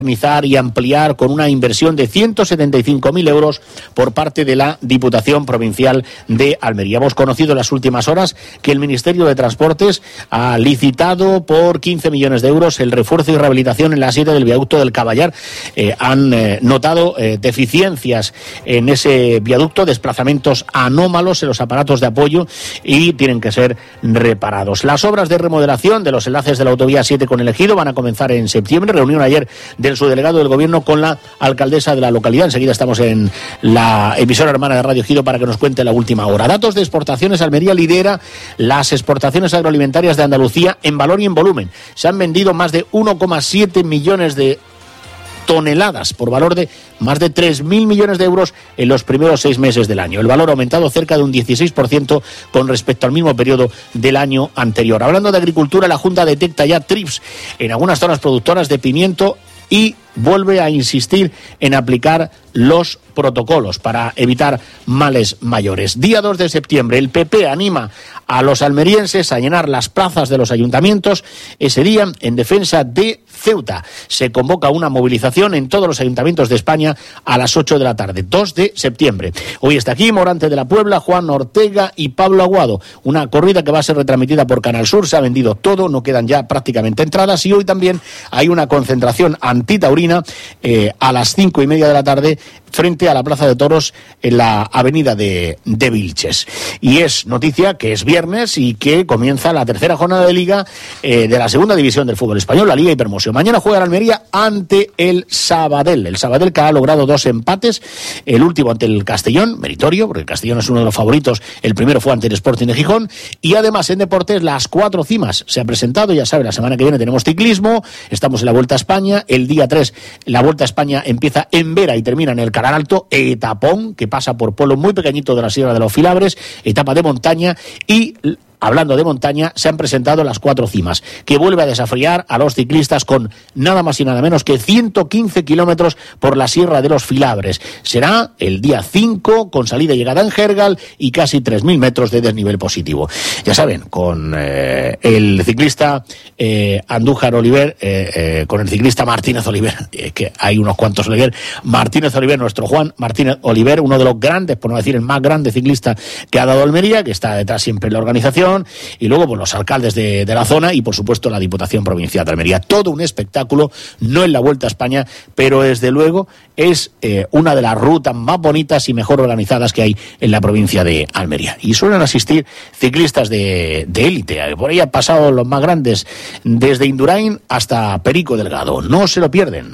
modernizar y ampliar con una inversión de 175.000 euros por parte de la Diputación Provincial de Almería. Hemos conocido en las últimas horas que el Ministerio de Transportes ha licitado por 15 millones de euros el refuerzo y rehabilitación en la 7 del viaducto del Caballar. Han notado deficiencias en ese viaducto, desplazamientos anómalos en los aparatos de apoyo y tienen que ser reparados. Las obras de remodelación de los enlaces de la autovía 7 con el Ejido van a comenzar en septiembre. Reunión ayer del subdelegado del Gobierno con la alcaldesa de la localidad. Enseguida estamos en la emisora hermana de Radio Ejido para que nos cuente la última hora. Datos de exportaciones. Almería lidera las exportaciones agroalimentarias de Andalucía en valor y en volumen. Se han vendido más de 1,7 millones de toneladas por valor de más de 3.000 millones de euros en los primeros 6 meses del año. El valor ha aumentado cerca de un 16% con respecto al mismo periodo del año anterior. Hablando de agricultura, la Junta detecta ya trips en algunas zonas productoras de pimiento y vuelve a insistir en aplicar los protocolos para evitar males mayores. Día 2 de septiembre, el PP anima a los almerienses a llenar las plazas de los ayuntamientos ese día en defensa de Ceuta. Se convoca una movilización en todos los ayuntamientos de España a las 8 de la tarde, 2 de septiembre. Hoy está aquí Morante de la Puebla, Juan Ortega y Pablo Aguado. Una corrida que va a ser retransmitida por Canal Sur. Se ha vendido todo, no quedan ya prácticamente entradas y hoy también hay una concentración antitaurina a las 5:30 de la tarde frente a la Plaza de Toros en la avenida de Vilches. Y es noticia que es viernes y que comienza la tercera jornada de Liga de la segunda división del fútbol español, la Liga Hipermoción. Mañana juega el Almería ante el Sabadell. El Sabadell que ha logrado 2 empates, el último ante el Castellón, meritorio, porque el Castellón es uno de los favoritos, el primero fue ante el Sporting de Gijón, y además en deportes las 4 cimas se han presentado, ya saben, la semana que viene tenemos ciclismo, estamos en la Vuelta a España, el día 3 la Vuelta a España empieza en Vera y termina en el Canal Alto, etapón que pasa por pueblos muy pequeñitos de la Sierra de los Filabres, etapa de montaña y... Hablando de montaña, se han presentado las 4 cimas, que vuelve a desafiar a los ciclistas con nada más y nada menos que 115 kilómetros por la Sierra de los Filabres. Será el día 5, con salida y llegada en Gergal y casi 3.000 metros de desnivel positivo. Ya saben, con el ciclista Andújar Oliver, con el ciclista Martínez Oliver, que hay unos cuantos Oliver, Martínez Oliver, nuestro Juan Martínez Oliver, uno de los grandes, por no decir el más grande ciclista que ha dado Almería, que está detrás siempre en la organización, y luego pues, los alcaldes de la zona y por supuesto la Diputación Provincial de Almería. Todo un espectáculo, no en la Vuelta a España, pero desde luego es una de las rutas más bonitas y mejor organizadas que hay en la provincia de Almería. Y suelen asistir ciclistas de élite. Por ahí han pasado los más grandes, desde Indurain hasta Perico Delgado. No se lo pierden.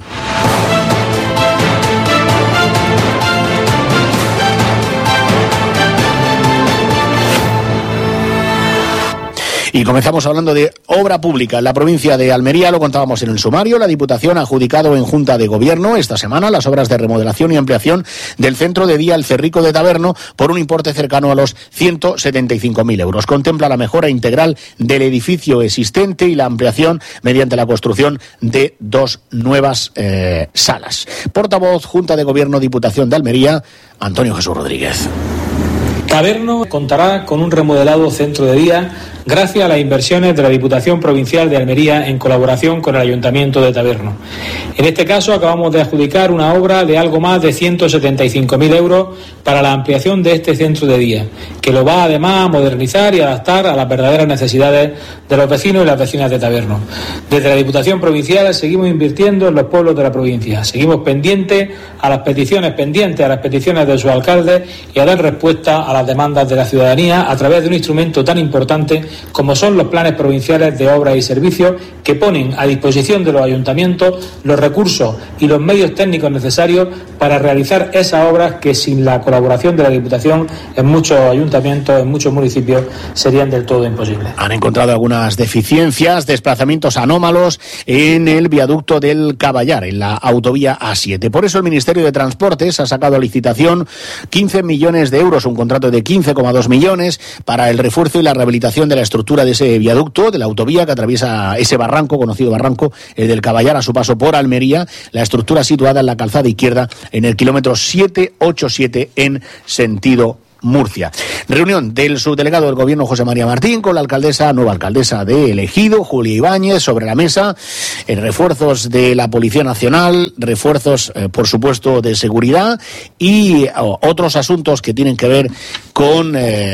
Y comenzamos hablando de obra pública en la provincia de Almería. Lo contábamos en el sumario. La Diputación ha adjudicado en Junta de Gobierno esta semana las obras de remodelación y ampliación del centro de día El Cerrico de Taberno por un importe cercano a los 175.000 euros. Contempla la mejora integral del edificio existente y la ampliación mediante la construcción de 2 nuevas salas. Portavoz, Junta de Gobierno, Diputación de Almería, Antonio Jesús Rodríguez. Taberno contará con un remodelado centro de día gracias a las inversiones de la Diputación Provincial de Almería en colaboración con el Ayuntamiento de Taberno. En este caso acabamos de adjudicar una obra de algo más de 175.000 euros para la ampliación de este centro de día, que lo va además a modernizar y adaptar a las verdaderas necesidades de los vecinos y las vecinas de Taberno. Desde la Diputación Provincial seguimos invirtiendo en los pueblos de la provincia, seguimos pendientes a las peticiones de sus alcaldes y a dar respuesta a las demandas de la ciudadanía a través de un instrumento tan importante como son los planes provinciales de obras y servicios que ponen a disposición de los ayuntamientos los recursos y los medios técnicos necesarios para realizar esas obras que sin la colaboración de la Diputación en muchos ayuntamientos, en muchos municipios serían del todo imposibles. Han encontrado algunas deficiencias, desplazamientos anómalos en el viaducto del Caballar, en la autovía A7. Por eso el Ministerio de Transportes ha sacado a licitación 15 millones de euros, un contrato de 15,2 millones para el refuerzo y la rehabilitación de la estructura de ese viaducto, de la autovía que atraviesa ese barranco, conocido barranco, el del Caballar, a su paso por Almería. La estructura situada en la calzada izquierda en el kilómetro 787 en sentido Murcia. Reunión del subdelegado del Gobierno José María Martín con la nueva alcaldesa de El Ejido, Julia Ibáñez, sobre la mesa, refuerzos de la Policía Nacional, refuerzos, por supuesto, de seguridad y otros asuntos que tienen que ver con,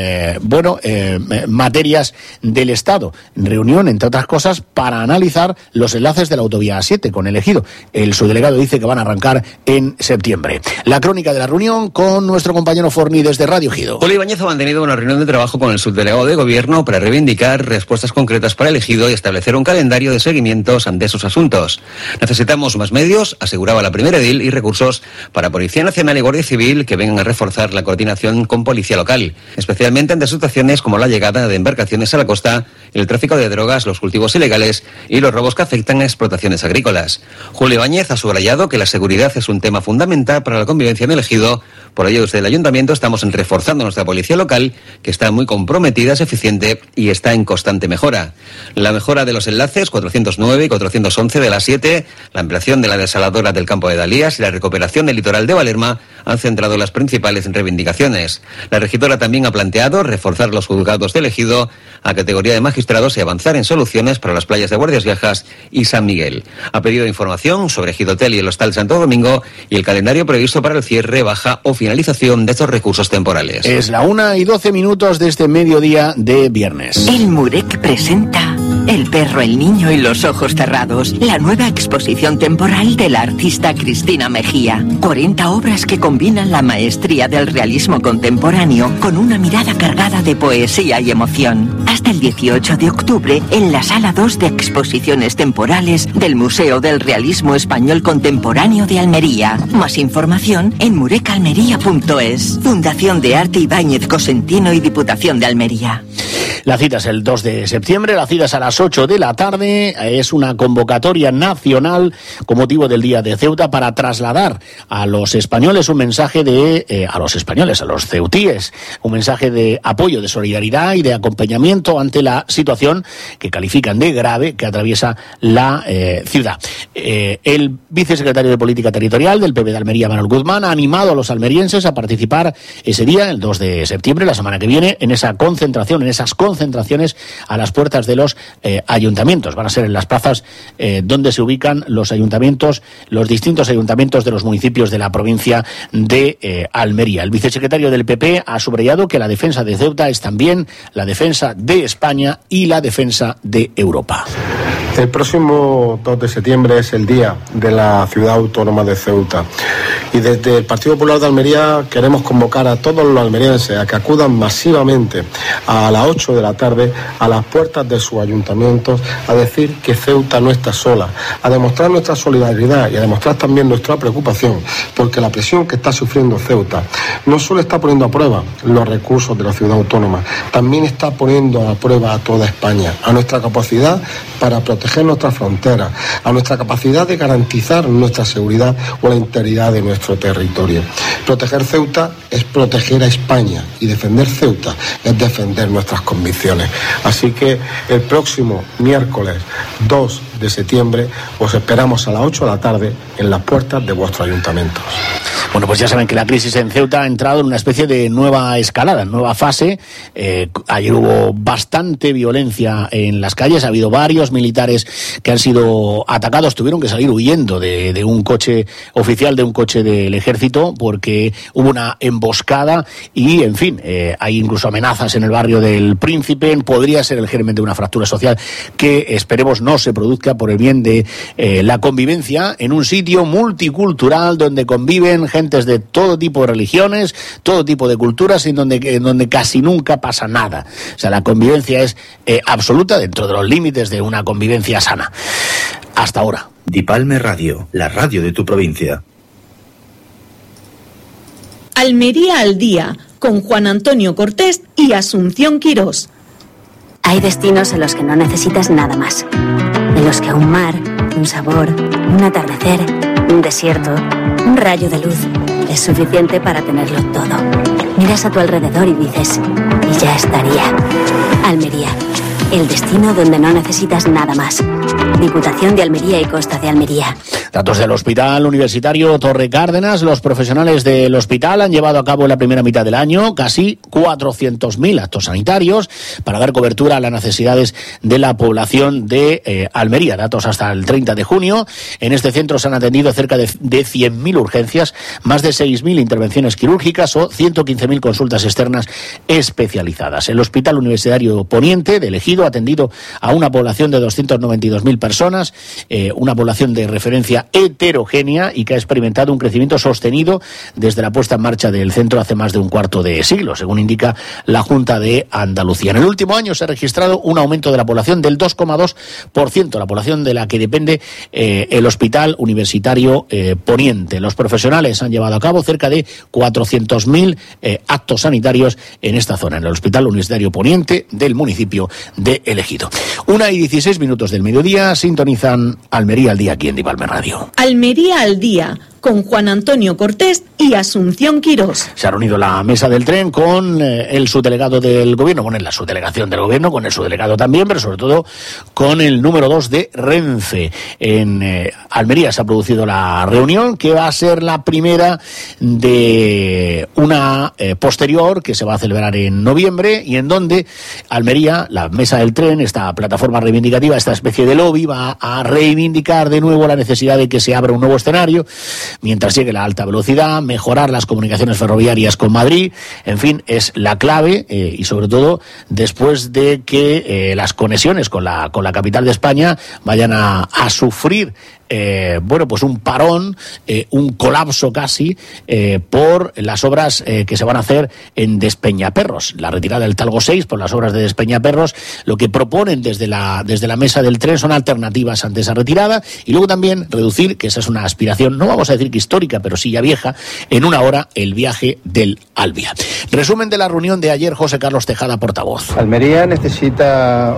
materias del Estado. Reunión, entre otras cosas, para analizar los enlaces de la autovía A7 con El Ejido. El subdelegado dice que van a arrancar en septiembre. La crónica de la reunión con nuestro compañero Forni desde Radio Ejido. Julia Ibáñez ha mantenido una reunión de trabajo con el subdelegado de Gobierno para reivindicar respuestas concretas para El Ejido y establecer un calendario de seguimientos ante esos asuntos. Necesitamos más medios, aseguraba la primera edil, y recursos para Policía Nacional y Guardia Civil que vengan a reforzar la coordinación con policía local, especialmente ante situaciones como la llegada de embarcaciones a la costa, el tráfico de drogas, los cultivos ilegales y los robos que afectan a explotaciones agrícolas. Julia Ibáñez ha subrayado que la seguridad es un tema fundamental para la convivencia en El Ejido. Por ello, desde el Ayuntamiento estamos reforzando nuestra policía local, que está muy comprometida, es eficiente y está en constante mejora. La mejora de los enlaces 409 y 411 de la 7, la ampliación de la desaladora del campo de Dalías y la recuperación del litoral de Valerma han centrado las principales reivindicaciones. La regidora también ha planteado reforzar los juzgados de El Ejido a categoría de magistrados y avanzar en soluciones para las playas de Guardias Viejas y San Miguel. Ha pedido información sobre Ejidotel y el Hostal Santo Domingo y el calendario previsto para el cierre, baja o finalización de estos recursos temporales. Es la 1:12 de este mediodía de viernes. El Murec presenta El perro, el niño y los ojos cerrados, la nueva exposición temporal de la artista Cristina Mejía. 40 obras que combinan la maestría del realismo contemporáneo con una mirada cargada de poesía y emoción. Hasta el 18 de octubre en la Sala 2 de Exposiciones Temporales del Museo del Realismo Español Contemporáneo de Almería. Más información en murecalmería.es. Fundación de Arte Ibáñez Cosentino y Diputación de Almería. La cita es el 2 de septiembre, la cita es a las 8 de la tarde, es una convocatoria nacional con motivo del Día de Ceuta para trasladar a los españoles un mensaje a los ceutíes, un mensaje de apoyo, de solidaridad y de acompañamiento ante la situación que califican de grave que atraviesa la ciudad. El vicesecretario de Política Territorial del PP de Almería, Manuel Guzmán, ha animado a los almerienses a participar ese día, el 2 de septiembre, la semana que viene, en esas concentraciones a las puertas de los ayuntamientos. Van a ser en las plazas donde se ubican los ayuntamientos, los distintos ayuntamientos de los municipios de la provincia de Almería. El vicesecretario del PP ha subrayado que la defensa de Ceuta es también la defensa de España y la defensa de Europa. El próximo 2 de septiembre es el día de la ciudad autónoma de Ceuta y desde el Partido Popular de Almería queremos convocar a todos los almerienses a que acudan masivamente a las 8 de la tarde a las puertas de sus ayuntamientos a decir que Ceuta no está sola, a demostrar nuestra solidaridad y a demostrar también nuestra preocupación porque la presión que está sufriendo Ceuta no solo está poniendo a prueba los recursos de la ciudad autónoma, también está poniendo a prueba a toda España, a nuestra capacidad para proteger nuestras fronteras, a nuestra capacidad de garantizar nuestra seguridad o la integridad de nuestro territorio. Proteger Ceuta es proteger a España y defender Ceuta es defender nuestras convicciones. Así que el próximo miércoles 2 de septiembre os esperamos a las 8 de la tarde en las puertas de vuestros ayuntamientos. Bueno, pues ya saben que la crisis en Ceuta ha entrado en una especie de nueva escalada, nueva fase. Ayer hubo bastante violencia en las calles, ha habido varios militares que han sido atacados, tuvieron que salir huyendo de un coche oficial, de un coche del ejército, porque hubo una emboscada y, en fin, hay incluso amenazas en el barrio del Príncipe. Podría ser el germen de una fractura social que esperemos no se produzca por el bien de la convivencia en un sitio multicultural donde conviven gentes de todo tipo de religiones, todo tipo de culturas, en donde casi nunca pasa nada. O sea, la convivencia es absoluta dentro de los límites de una convivencia sana. Hasta ahora. Dipalme Radio, la radio de tu provincia. Almería al día, con Juan Antonio Cortés y Asunción Quirós. Hay destinos en los que no necesitas nada más. En los que un mar, un sabor, un atardecer, un desierto, un rayo de luz es suficiente para tenerlo todo. Miras a tu alrededor y dices, y ya estaría. Almería, el destino donde no necesitas nada más. Diputación de Almería y Costa de Almería. Datos del Hospital Universitario Torre Cárdenas. Los profesionales del hospital han llevado a cabo en la primera mitad del año casi 400.000 actos sanitarios para dar cobertura a las necesidades de la población de Almería. Datos hasta el 30 de junio. En este centro se han atendido cerca de 100.000 urgencias, más de 6.000 intervenciones quirúrgicas o 115.000 consultas externas especializadas. El Hospital Universitario Poniente de Ejido ha atendido a una población de 292.000 personas, una población de referencia heterogénea y que ha experimentado un crecimiento sostenido desde la puesta en marcha del centro hace más de un cuarto de siglo, según indica la Junta de Andalucía. En el último año se ha registrado un aumento de la población del 2,2%, la población de la que depende el Hospital Universitario Poniente. Los profesionales han llevado a cabo cerca de 400.000 actos sanitarios en esta zona, en el Hospital Universitario Poniente del municipio de El Ejido. 1:16 del mediodía, sintonizan Almería al día aquí en Divalme Radio. Almería al día, con Juan Antonio Cortés y Asunción Quirós. Se ha reunido la mesa del tren con el subdelegado del gobierno, con la subdelegación del gobierno, con el subdelegado también, pero sobre todo con el número 2 de Renfe. En Almería se ha producido la reunión, que va a ser la primera de una posterior que se va a celebrar en noviembre, y en donde Almería, la mesa del tren, esta plataforma reivindicativa, esta especie de lobby, va a reivindicar de nuevo la necesidad de que se abra un nuevo escenario mientras llegue la alta velocidad, mejorar las comunicaciones ferroviarias con Madrid. En fin, es la clave, y sobre todo después de que las conexiones con la capital de España vayan a sufrir pues un parón, un colapso casi, por las obras que se van a hacer en Despeñaperros. La retirada del Talgo 6 por las obras de Despeñaperros. Lo que proponen desde la mesa del tren son alternativas ante esa retirada, y luego también reducir, que esa es una aspiración, no vamos a decir que histórica, pero sí ya vieja, en una hora el viaje del Albia. Resumen de la reunión de ayer, José Carlos Tejada, portavoz. Almería necesita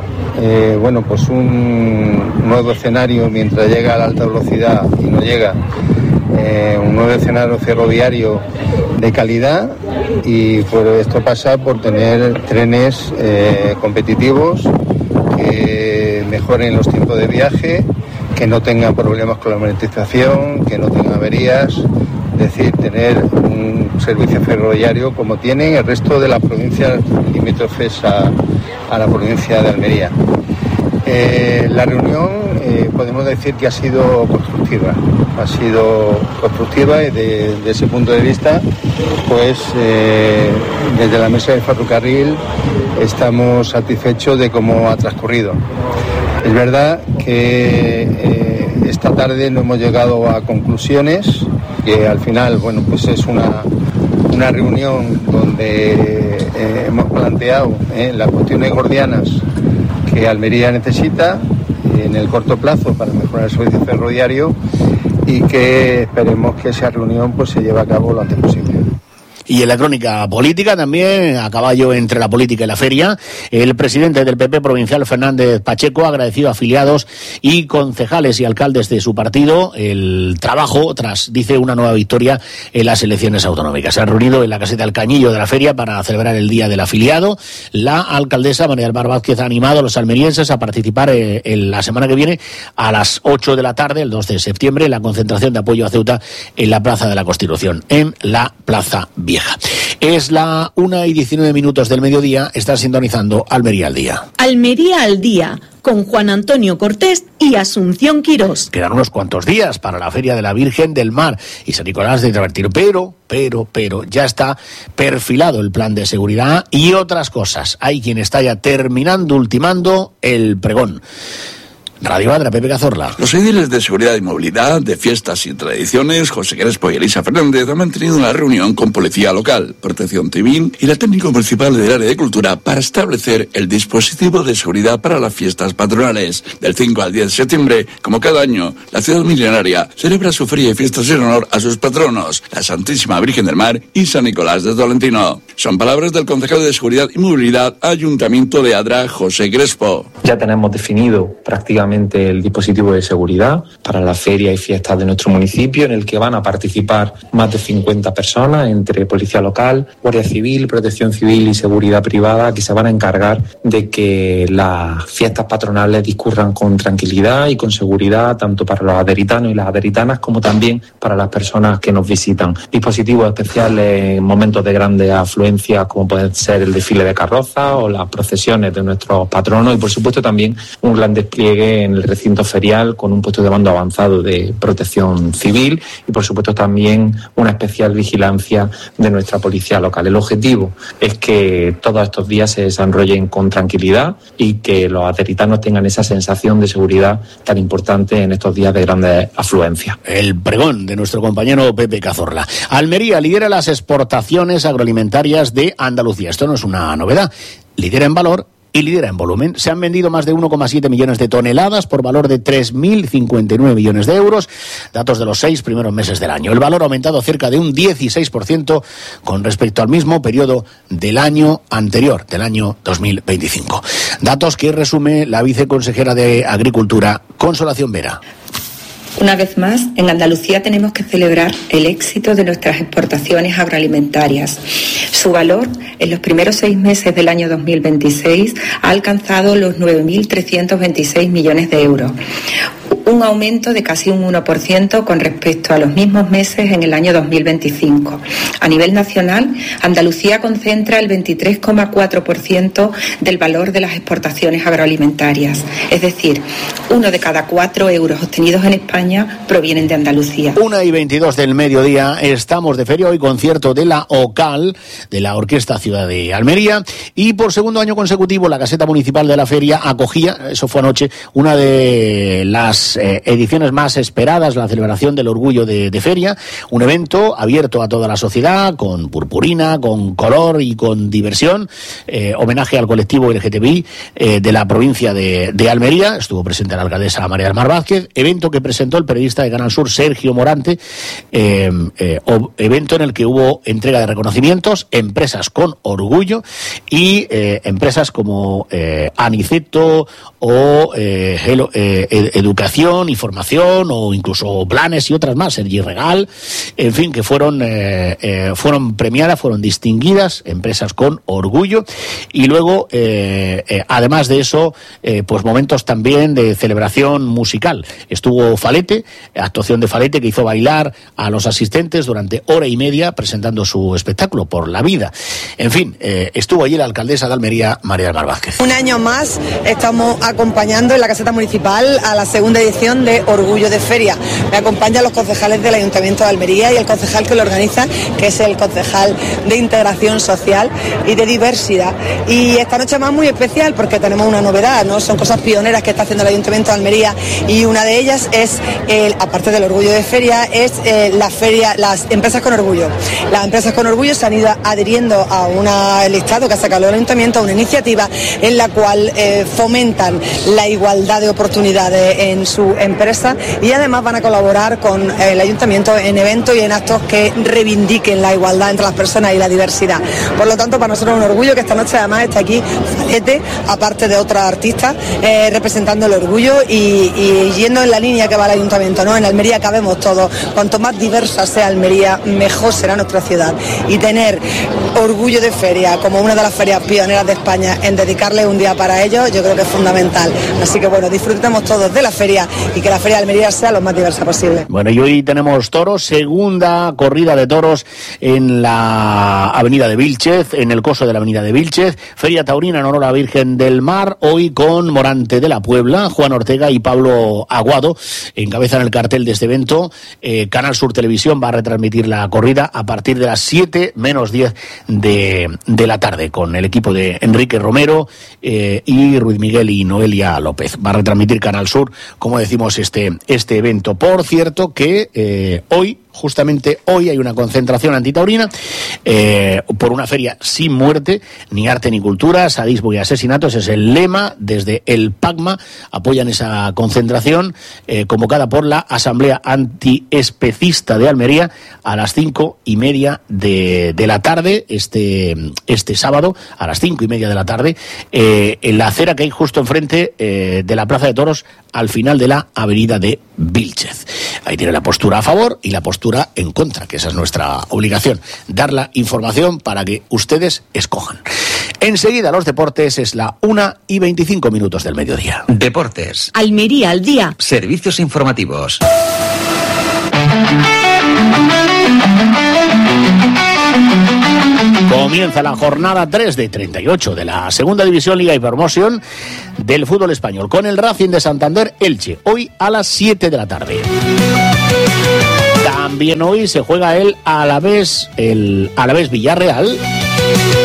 un nuevo escenario mientras llega a la alta velocidad y no llega, un nuevo escenario ferroviario de calidad, y pues esto pasa por tener trenes competitivos que mejoren los tiempos de viaje, que no tengan problemas con la monetización, que no tengan averías, es decir, tener un servicio ferroviario como tienen el resto de las provincias limítrofes a la provincia de Almería. La reunión podemos decir que ha sido constructiva y desde ese punto de vista, pues desde la mesa del ferrocarril estamos satisfechos de cómo ha transcurrido. Es verdad que esta tarde no hemos llegado a conclusiones, que al final, pues es una reunión donde hemos planteado las cuestiones gordianas que Almería necesita en el corto plazo para mejorar el servicio ferroviario, y que esperemos que esa reunión pues se lleve a cabo lo antes posible. Y en la crónica política también, a caballo entre la política y la feria, el presidente del PP provincial, Fernández Pacheco, ha agradecido a afiliados y concejales y alcaldes de su partido el trabajo tras, dice, una nueva victoria en las elecciones autonómicas. Se han reunido en la caseta del Cañillo de la feria para celebrar el Día del Afiliado. La alcaldesa María del Mar Vázquez ha animado a los almerienses a participar en la semana que viene a las 8 de la tarde, el 2 de septiembre, en la concentración de apoyo a Ceuta en la Plaza de la Constitución, en la Plaza Vieja. Es la 1:19 del mediodía, está sintonizando Almería al día. Almería al día, con Juan Antonio Cortés y Asunción Quirós. Quedan unos cuantos días para la Feria de la Virgen del Mar y San Nicolás de Travertino, pero ya está perfilado el plan de seguridad y otras cosas. Hay quien está ya ultimando el pregón. Radio Adra, Pepe Cazorla. Los ediles de seguridad y movilidad, de fiestas y tradiciones, José Crespo y Elisa Fernández, han mantenido una reunión con Policía Local, Protección Civil y la técnico municipal del área de Cultura para establecer el dispositivo de seguridad para las fiestas patronales. Del 5 al 10 de septiembre, como cada año, la ciudad milenaria celebra su feria y fiestas en honor a sus patronos, la Santísima Virgen del Mar y San Nicolás de Tolentino. Son palabras del concejal de Seguridad y Movilidad, Ayuntamiento de Adra, José Crespo. Ya tenemos definido prácticamente concretamente el dispositivo de seguridad para la feria y fiestas de nuestro municipio, en el que van a participar más de 50 personas, entre Policía Local, Guardia Civil, Protección Civil y Seguridad Privada, que se van a encargar de que las fiestas patronales discurran con tranquilidad y con seguridad, tanto para los aderitanos y las aderitanas como también para las personas que nos visitan. Dispositivos especiales en momentos de grande afluencia, como pueden ser el desfile de carrozas o las procesiones de nuestros patronos, y por supuesto también un gran despliegue en el recinto ferial con un puesto de mando avanzado de protección civil y por supuesto también una especial vigilancia de nuestra policía local. El objetivo es que todos estos días se desarrollen con tranquilidad y que los aderitanos tengan esa sensación de seguridad tan importante en estos días de grande afluencia. El pregón de nuestro compañero Pepe Cazorla. Almería lidera las exportaciones agroalimentarias de Andalucía. Esto no es una novedad. Lidera en valor y lidera en volumen. Se han vendido más de 1,7 millones de toneladas por valor de 3.059 millones de euros, datos de los 6 primeros meses del año. El valor ha aumentado cerca de un 16% con respecto al mismo periodo del año anterior, del año 2025. Datos que resume la viceconsejera de Agricultura, Consolación Vera. Una vez más, en Andalucía tenemos que celebrar el éxito de nuestras exportaciones agroalimentarias. Su valor en los primeros 6 meses del año 2026 ha alcanzado los 9.326 millones de euros, un aumento de casi un 1% con respecto a los mismos meses en el año 2025. A nivel nacional, Andalucía concentra el 23,4% del valor de las exportaciones agroalimentarias. Es decir, 1 de cada 4 euros obtenidos en España provienen de Andalucía. 1:22 del mediodía, estamos de feria, hoy concierto de la OCAL, de la Orquesta Ciudad de Almería, y por segundo año consecutivo la Caseta Municipal de la Feria acogía, eso fue anoche, una de las ediciones más esperadas, la celebración del Orgullo de Feria, un evento abierto a toda la sociedad, con purpurina, con color y con diversión, homenaje al colectivo LGTBI de la provincia de Almería. Estuvo presente la alcaldesa María del Mar Vázquez, evento que presentó el periodista de Canal Sur Sergio Morante, evento en el que hubo entrega de reconocimientos, empresas con orgullo y empresas como Aniceto o Educación y Formación, o incluso Planes y otras más, Sergi Regal, en fin, que fueron premiadas, fueron distinguidas, empresas con orgullo. Y luego, además de eso, pues momentos también de celebración musical. Estuvo Falete, actuación de Falete, que hizo bailar a los asistentes durante hora y media presentando su espectáculo Por la Vida. En fin, estuvo allí la alcaldesa de Almería, María del Mar Vázquez. Un año más estamos acompañando en la Caseta Municipal a la segunda edición de Orgullo de Feria. Me acompañan los concejales del Ayuntamiento de Almería y el concejal que lo organiza, que es el concejal de Integración Social y de Diversidad. Y esta noche más muy especial porque tenemos una novedad, ¿no? Son cosas pioneras que está haciendo el Ayuntamiento de Almería, y una de ellas es, aparte del Orgullo de Feria, es la feria, las empresas con orgullo. Las empresas con orgullo se han ido adhiriendo a un listado que ha sacado el Ayuntamiento, a una iniciativa en la cual fomentan la igualdad de oportunidades en su empresa, y además van a colaborar con el Ayuntamiento en eventos y en actos que reivindiquen la igualdad entre las personas y la diversidad. Por lo tanto, para nosotros es un orgullo que esta noche además está aquí Falete, aparte de otras artistas, representando el orgullo y yendo en la línea que va el Ayuntamiento, ¿no? En Almería cabemos todos. Cuanto más diversa sea Almería, mejor será nuestra ciudad. Y tener Orgullo de Feria como una de las ferias pioneras de España, en dedicarle un día para ello, yo creo que es fundamental. Así que bueno, disfrutemos todos de la feria y que la feria de Almería sea lo más diversa posible. Bueno, y hoy tenemos toros, segunda corrida de toros en la avenida de Vílchez, en el coso de la avenida de Vílchez, feria taurina en honor a la Virgen del Mar, hoy con Morante de la Puebla, Juan Ortega y Pablo Aguado encabezan el cartel de este evento. Canal Sur Televisión va a retransmitir la corrida a partir de las 7 menos 10 de la tarde, con el equipo de Enrique Romero y Ruiz Miguel y Noelia López. Va a retransmitir Canal Sur, como decimos, este evento. Por cierto que hoy, justamente hoy, hay una concentración antitaurina por una feria sin muerte, ni arte ni cultura, sadismo y asesinatos, es el lema. Desde el PACMA apoyan esa concentración convocada convocada por la Asamblea Antiespecista de Almería a las 5:30 de la tarde, este sábado, a las 5:30 de la tarde, en la acera que hay justo enfrente de la Plaza de Toros, al final de la avenida de Vílchez. Ahí tiene la postura a favor y la postura en contra, que esa es nuestra obligación, dar la información para que ustedes escojan. Enseguida los deportes, es la 1:25 del mediodía. Deportes. Almería al día. Servicios informativos. Comienza la jornada 3 de 38 de la Segunda División Liga y Promoción del fútbol español, con el Racing de Santander Elche, hoy a las 7 de la tarde. También hoy se juega el Alavés Villarreal.